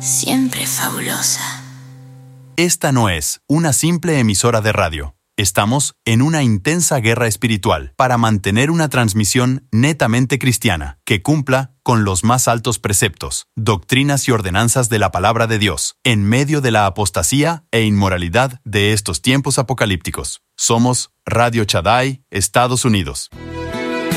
siempre fabulosa. Esta no es una simple emisora de radio. Estamos en una intensa guerra espiritual para mantener una transmisión netamente cristiana que cumpla con los más altos preceptos, doctrinas y ordenanzas de la palabra de Dios, en medio de la apostasía e inmoralidad de estos tiempos apocalípticos. Somos Radio Shaddai, Estados Unidos.